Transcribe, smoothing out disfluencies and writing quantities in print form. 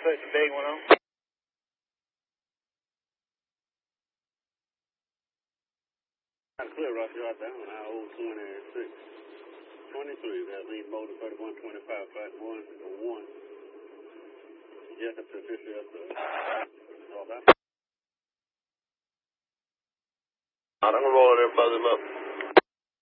Put the big one on. Clear rough yard down, I 26. 23, that lead motor 3125, flight 101. Jet up to 50 up to all that. I'm gonna roll it there, buzz him up.